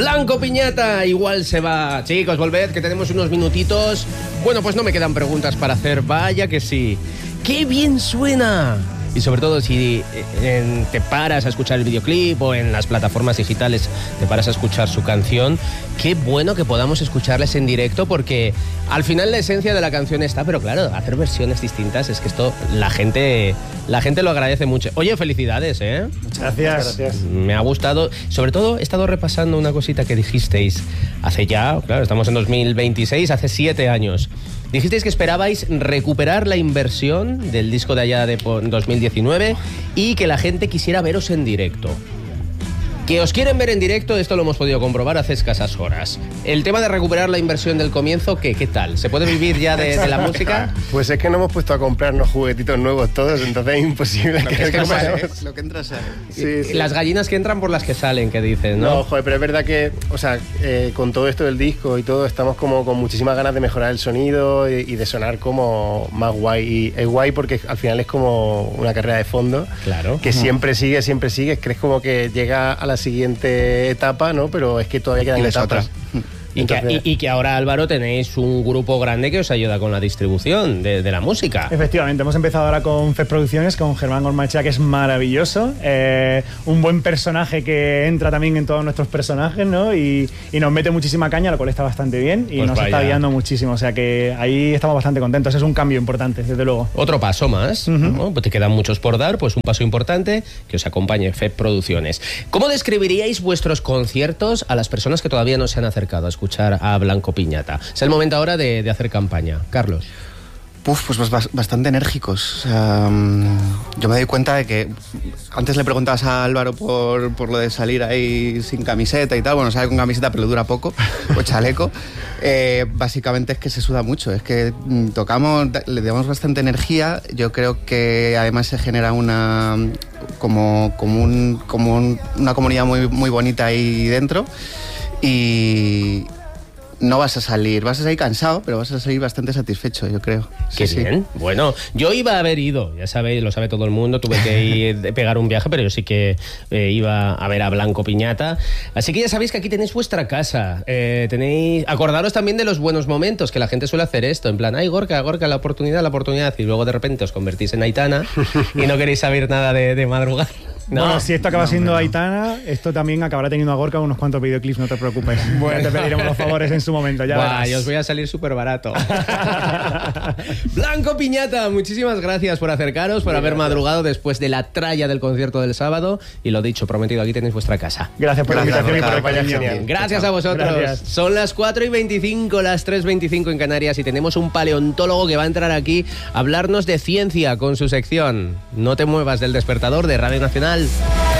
Blanco Piñata, igual se va. Chicos, volved, que tenemos unos minutitos. Bueno, pues no me quedan preguntas para hacer. Vaya que sí. ¡Qué bien suena! Y sobre todo si te paras a escuchar el videoclip o en las plataformas digitales te paras a escuchar su canción, qué bueno que podamos escucharles en directo, porque al final la esencia de la canción está, pero claro, hacer versiones distintas, es que esto la gente lo agradece mucho. Oye, felicidades, ¿eh? Muchas gracias. Me ha gustado. Sobre todo he estado repasando una cosita que dijisteis hace ya, claro, estamos en 2026, hace 7 años. Dijisteis que esperabais recuperar la inversión del disco de allá de 2019 y que la gente quisiera veros en directo. Que os quieren ver en directo, esto lo hemos podido comprobar hace escasas horas. El tema de recuperar la inversión del comienzo, ¿qué tal? ¿Se puede vivir ya de la música? Pues es que no hemos puesto a comprarnos juguetitos nuevos todos, entonces es imposible lo que entra sale. Sí. Las gallinas que entran por las que salen, que dicen, ¿no? No, joder, pero es verdad que, o sea, con todo esto del disco y todo, estamos como con muchísimas ganas de mejorar el sonido y de sonar como más guay. Y es guay porque al final es como una carrera de fondo. Claro. Que siempre sigue, crees como que llega a la siguiente etapa, ¿no? Pero es que todavía quedan etapas. Y que ahora, Álvaro, tenéis un grupo grande que os ayuda con la distribución de la música. Efectivamente, hemos empezado ahora con FED Producciones, con Germán Ormachea, que es maravilloso. Un buen personaje que entra también en todos nuestros personajes, ¿no? Y nos mete muchísima caña, lo cual está bastante bien y pues nos está guiando muchísimo. O sea que ahí estamos bastante contentos. Es un cambio importante, desde luego. Otro paso más, ¿no? Pues te quedan muchos por dar, pues un paso importante que os acompañe FED Producciones. ¿Cómo describiríais vuestros conciertos a las personas que todavía no se han acercado a escuchar a Blanco Piñata? Es el momento ahora de hacer campaña. Carlos. Pues bastante enérgicos. O sea, yo me doy cuenta de que antes le preguntabas a Álvaro por lo de salir ahí sin camiseta y tal. Bueno, sale con camiseta pero le dura poco, o chaleco. Básicamente es que se suda mucho. Es que tocamos, le damos bastante energía. Yo creo que además se genera una comunidad muy bonita ahí dentro. Y no vas a salir cansado, pero vas a salir bastante satisfecho, yo creo. Qué bien. Sí. Bueno, yo iba a haber ido, ya sabéis, lo sabe todo el mundo, tuve que ir pegar un viaje, pero yo sí que iba a ver a Blanco Piñata. Así que ya sabéis que aquí tenéis vuestra casa. Acordaros también de los buenos momentos, que la gente suele hacer esto, en plan, ay, Gorka, la oportunidad, y luego de repente os convertís en Aitana y no queréis saber nada de madrugar. No, bueno, si esto acaba siendo Aitana, esto también acabará teniendo a Gorka unos cuantos videoclips, no te preocupes. Bueno, te pediremos los favores en su momento, ya verás. Yo os voy a salir súper barato. Blanco Piñata, muchísimas gracias por acercaros, por haber madrugado después de la tralla del concierto del sábado. Y lo dicho, prometido, aquí tenéis vuestra casa. Gracias por la invitación y por el acompañamiento. Gracias a vosotros. Gracias. Son las 4:25, las 3:25 en Canarias, y tenemos un paleontólogo que va a entrar aquí a hablarnos de ciencia con su sección No te muevas del despertador de Radio Nacional.